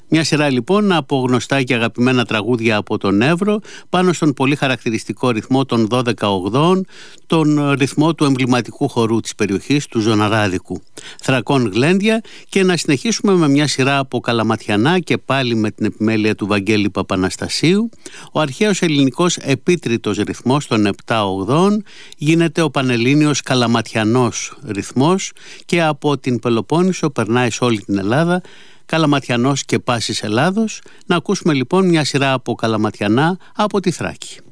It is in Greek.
Μια σειρά λοιπόν από γνωστά και αγαπημένα τραγούδια από τον Εύρο πάνω στον πολύ χαρακτηριστικό ρυθμό των 12/8, τον ρυθμό του εμβληματικού χορού της περιοχής, του Ζωναράδικου. Θρακών γλέντια, και να συνεχίσουμε με μια σειρά από καλαματιανά και πάλι με την επιμέλεια του Βαγγέλη Παπαναστασίου. Ο αρχαίος ελληνικός επίτριτος ρυθμός των 7/8 γίνεται ο πανελλήνιος καλαματιανός ρυθμός και από την Πελοπόννησο περνάει σε όλη την Ελλάδα, καλαματιανός και πάσης Ελλάδος. Να ακούσουμε λοιπόν μια σειρά από καλαματιανά από τη Θράκη.